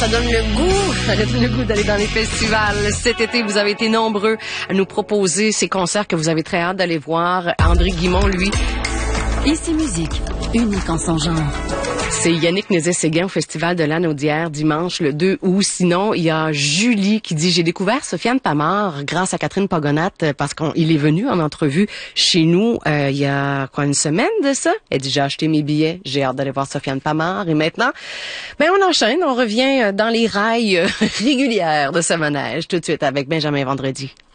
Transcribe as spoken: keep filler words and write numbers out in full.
Ça donne le goût, ça donne le goût d'aller dans les festivals. Cet été, vous avez été nombreux à nous proposer ces concerts que vous avez très hâte d'aller voir. André Guimond, lui. Ici Musique, unique en son genre. C'est Yannick Nézet-Séguin au Festival de l'Anaudière dimanche le deux août. Sinon, il y a Julie qui dit « J'ai découvert Sofiane Pamart grâce à Catherine Pogonat parce qu'il est venu en entrevue chez nous euh, il y a quoi une semaine de ça. Elle dit « J'ai acheté mes billets, j'ai hâte d'aller voir Sofiane Pamart. » Et maintenant, ben on enchaîne, on revient dans les rails régulières de ce manège tout de suite avec Benjamin Vendredi.